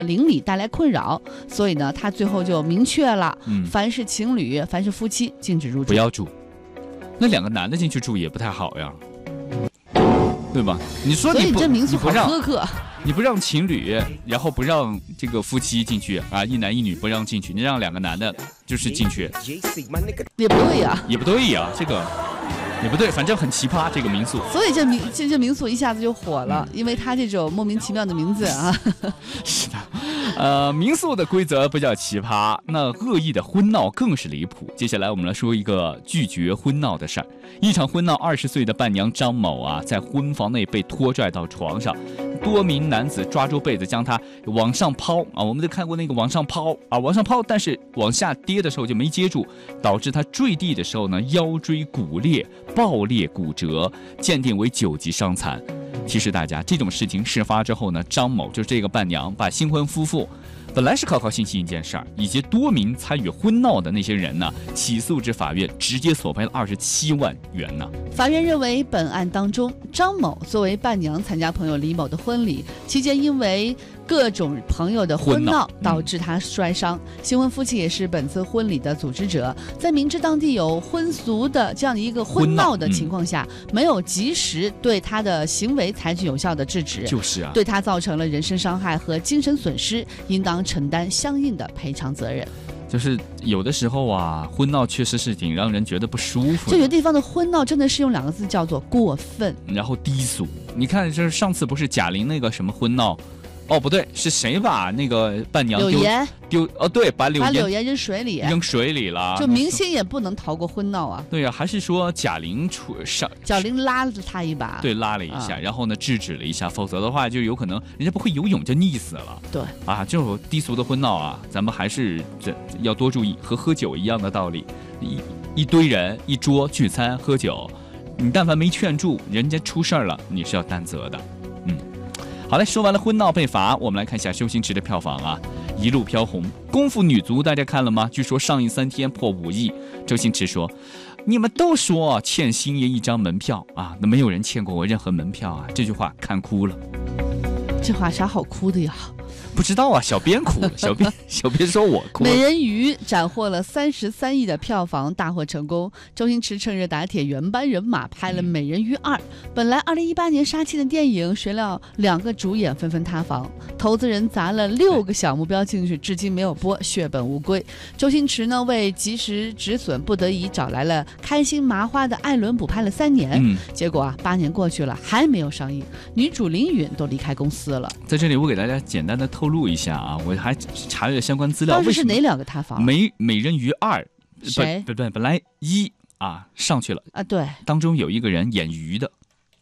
邻里带来困扰，所以呢，他最后就明确了，凡是情侣，凡是夫妻，禁止入住， 不要住。那2个男的进去住也不太好呀，对吧？你说所以这民俗好苛刻。 你不让情侣，然后不让这个夫妻进去啊，一男一女不让进去，你让2个男的就是进去， 也不对呀， 也不对呀，这个也不对，反正很奇葩这个民宿。 所以这民宿一下子就火了，因为它这种莫名其妙的名字啊。 是的，民宿的规则比较奇葩，那恶意的婚闹更是离谱。接下来我们来说一个拒绝婚闹的事儿。一场婚闹，20岁的伴娘张某啊，在婚房内被拖拽到床上，多名男子抓住被子将她往上抛啊，我们都看过那个往上抛，但是往下跌的时候就没接住，导致她坠地的时候呢，腰椎骨裂、爆裂骨折，鉴定为9级伤残。提示大家，这种事情事发之后呢，张某就是这个伴娘，把新婚夫妇本来是高高兴兴一件事儿，以及多名参与婚闹的那些人呢，起诉至法院，直接索赔了27万元呢。 法院认为，本案当中，张某作为伴娘参加朋友李某的婚礼期间，因为各种朋友的婚闹导致他摔伤。新婚夫妻也是本次婚礼的组织者，在明知当地有婚俗的这样的一个婚闹的情况下，没有及时对他的行为采取有效的制止， 就是啊， 对他造成了人身伤害和精神损失，应当承担相应的赔偿责任。 就是有的时候啊，婚闹确实是挺让人觉得不舒服的。 这有地方的婚闹真的是用2个字叫做过分， 然后低俗。你看，就是上次不是贾玲那个什么婚闹？哦，不对，是谁把那个伴娘丢？哦，对，把柳岩扔水里了。 就明星也不能逃过婚闹啊。 对呀，还是说贾玲拉了他一把？ 对，拉了一下，然后呢制止了一下，否则的话就有可能人家不会游泳就溺死了。 对啊，这种低俗的婚闹啊，咱们还是要多注意，和喝酒一样的道理。一堆人一桌聚餐喝酒，你但凡没劝住，人家出事儿了，你是要担责的。好嘞，说完了婚闹被罚，我们来看一下周星驰的票房啊，一路飘红。功夫女足大家看了吗？据说上映3天破5亿。周星驰说：“你们都说欠星爷一张门票啊，那没有人欠过我任何门票啊。”这句话看哭了。 这话啥好哭的呀？ 不知道啊，小编哭了，小编说我哭了。 美人鱼斩获了33亿的票房，大获成功。周星驰趁热打铁，原班人马拍了《美人鱼2》。本来2018年杀青的电影，谁料2个主演纷纷塌房，投资人砸了6个小目标进去，至今没有播，血本无归。周星驰呢，为及时止损，不得已找来了开心麻花的艾伦补拍了3年。结果8年过去了，还没有上映，女主林允都离开公司了。 在这里，我给大家简单的透露一下啊，我还查阅了相关资料。 当时是哪2个塌房？ 美人鱼2， 谁？ 本来1啊上去了啊，对， 当中有一个人演鱼的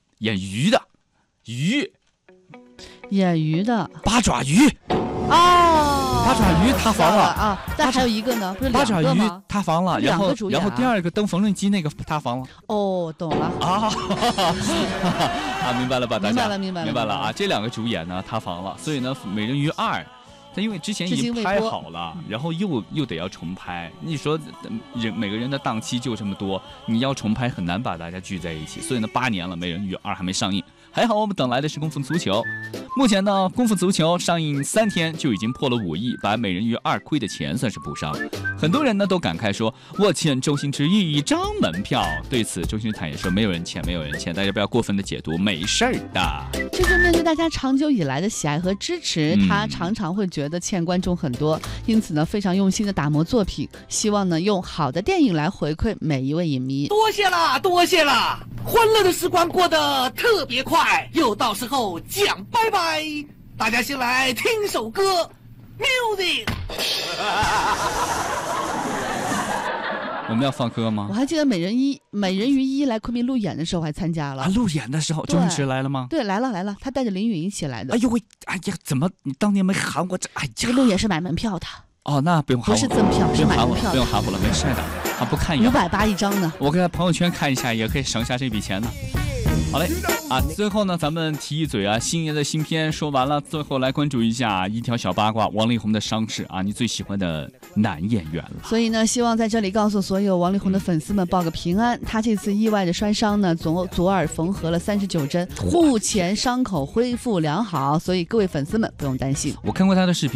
八爪鱼哦，八爪鱼塌房了啊！但还有一个呢，不是八爪鱼塌房了，然后第二个蹬缝纫机那个塌房了。 哦，懂了啊明白了吧？大家明白了啊！这2个主演呢塌房了，所以呢，美人鱼2。他因为之前已经拍好了，然后又得要重拍。你说每个人的档期就这么多，你要重拍很难把大家聚在一起。所以呢，8年了，美人鱼2还没上映。还好我们等来的是功夫足球。目前呢，功夫足球上映3天就已经破了5亿，把美人鱼2亏的钱算是补上了。很多人呢都感慨说，我欠周星驰1张门票。对此，周星驰坦言说，没有人欠，大家不要过分的解读，没事儿的。 这就面对大家长久以来的喜爱和支持，他常常会觉得欠观众很多，因此呢，非常用心的打磨作品，希望呢用好的电影来回馈每一位影迷。 多谢了，欢乐的时光过得特别快，又到时候讲拜拜。大家先来听首歌 ，music。 我们要放歌吗？ 我还记得美人鱼1来昆明路演的时候还参加了路演的时候，周星驰来了吗？ 对，来了，他带着林允一起来的。 哎呦喂，哎呀，怎么你当年没喊我？ 这个路演是买门票的。 哦，那不用喊我， 不是赠票，是买门票。 不用喊我了，没事的，不看一眼 580一张呢。 我给他朋友圈看一下，也可以省下这笔钱呢。好嘞啊，最后呢，咱们提一嘴啊，星爷的新片说完了，最后来关注一下一条小八卦，王力宏的伤势啊，你最喜欢的男演员了。 所以呢，希望在这里告诉所有王力宏的粉丝们报个平安。他这次意外的摔伤呢，左耳缝合了39针，目前伤口恢复良好，所以各位粉丝们不用担心。 我看过他的视频。